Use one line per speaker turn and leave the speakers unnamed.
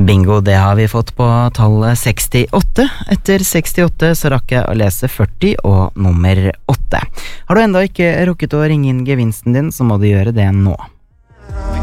Bingo, det har vi fått på tallet 68. Etter 68 så rakk jeg å lese 40 og nummer 8. Har du enda ikke rukket å ringe inn gevinsten din, så må du gjøre det nå.